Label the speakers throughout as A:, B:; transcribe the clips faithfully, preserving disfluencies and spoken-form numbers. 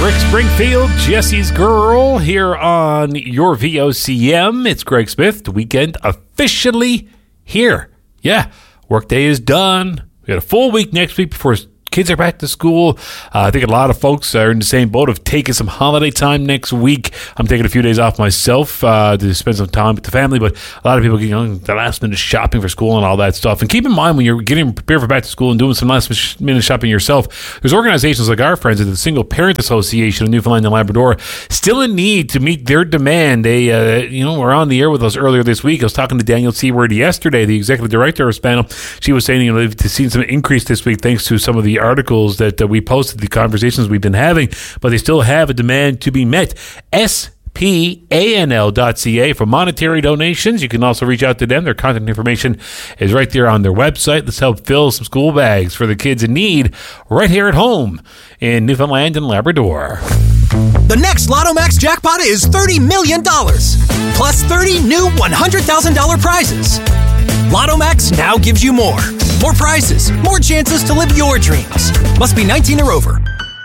A: Rick Springfield, Jesse's Girl, here on your V O C M. It's Greg Smith. The weekend officially here. Yeah, workday is done. We got a full week next week before kids are back to school. Uh, I think a lot of folks are in the same boat of taking some holiday time next week. I'm taking a few days off myself uh, to spend some time with the family, but a lot of people getting the last minute shopping for school and all that stuff. And keep in mind, when you're getting prepared for back to school and doing some last minute shopping yourself, there's organizations like our friends at the Single Parent Association of Newfoundland and Labrador still in need to meet their demand. They, uh, you know, were on the air with us earlier this week. I was talking to Danielle Seward yesterday, the executive director of Spanel. She was saying, you know, they've seen some increase this week thanks to some of the articles that uh, we posted, the conversations we've been having, but they still have a demand to be met. S P A N L dot C A for monetary donations. You can also reach out to them. Their contact information is right there on their website. Let's help fill some school bags for the kids in need right here at home in Newfoundland and Labrador.
B: The next Lotto Max jackpot is thirty million dollars, plus thirty new one hundred thousand dollars prizes. Lotto Max now gives you more. More prizes, more chances to live your dreams. Must be nineteen or over.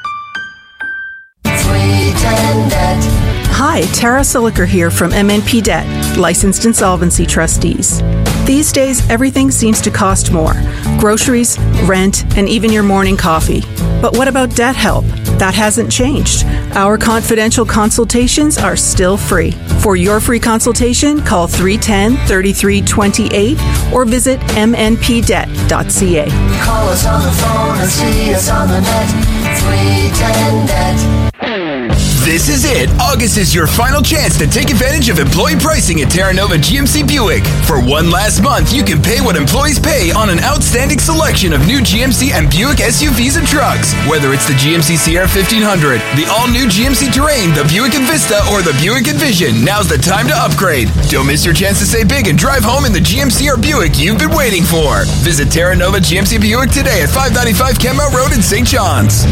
C: Hi, Tara Siliker here from M N P Debt, licensed insolvency trustees. These days, everything seems to cost more. Groceries, rent, and even your morning coffee. But what about debt help? That hasn't changed. Our confidential consultations are still free. For your free consultation, call three one zero, three three two eight or visit m n p debt dot c a.
D: Call us on the phone or see us on the net. three one zero net.
E: This is it. August is your final chance to take advantage of employee pricing at Terra Nova G M C Buick. For one last month, you can pay what employees pay on an outstanding selection of new G M C and Buick S U Vs and trucks. Whether it's the G M C Sierra fifteen hundred, the all-new G M C Terrain, the Buick Envista, or the Buick Envision, now's the time to upgrade. Don't miss your chance to save big and drive home in the G M C or Buick you've been waiting for. Visit Terra Nova G M C Buick today at five ninety-five Kenmount Road in Saint John's.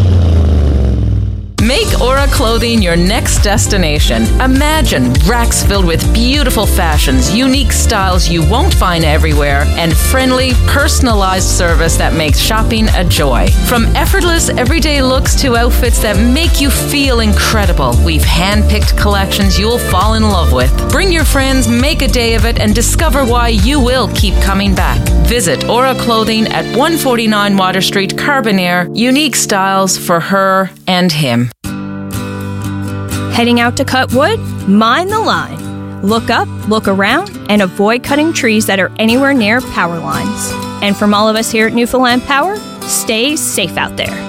F: Make Aura Clothing your next destination. Imagine racks filled with beautiful fashions, unique styles you won't find everywhere, and friendly, personalized service that makes shopping a joy. From effortless, everyday looks to outfits that make you feel incredible, we've hand-picked collections you'll fall in love with. Bring your friends, make a day of it, and discover why you will keep coming back. Visit Aura Clothing at one forty-nine Water Street, Carbonear. Unique styles for her and him.
G: Heading out to cut wood? Mind the line. Look up, look around, and avoid cutting trees that are anywhere near power lines. And from all of us here at Newfoundland Power, stay safe out there.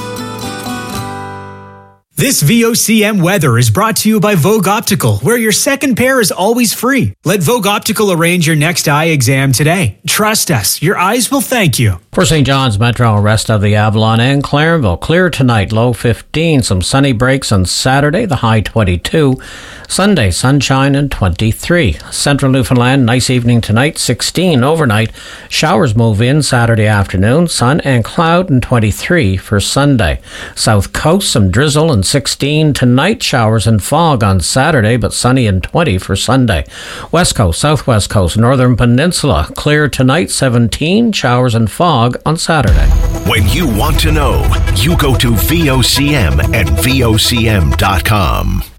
H: This V O C M weather is brought to you by Vogue Optical, where your second pair is always free. Let Vogue Optical arrange your next eye exam today. Trust us, your eyes will thank you.
I: For Saint John's Metro and rest of the Avalon and Clarenville, clear tonight, low fifteen. Some sunny breaks on Saturday, the high twenty-two. Sunday, sunshine and twenty-three. Central Newfoundland, nice evening tonight, sixteen. Overnight, showers move in Saturday afternoon, sun and cloud and twenty-three for Sunday. South Coast, some drizzle and sixteen tonight, showers and fog on Saturday, but sunny and twenty for Sunday. West Coast, Southwest Coast, Northern Peninsula, clear tonight, seventeen, showers and fog on Saturday.
J: When you want to know, you go to V O C M at V O C M dot com.